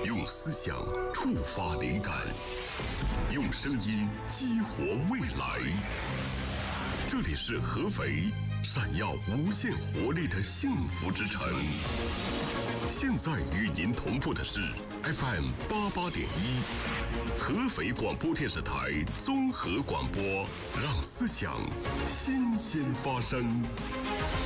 用思想触发灵感，用声音激活未来。这里是合肥，闪耀无限活力的幸福之城。现在与您同步的是 FM 88.1，合肥广播电视台综合广播，让思想新鲜发生。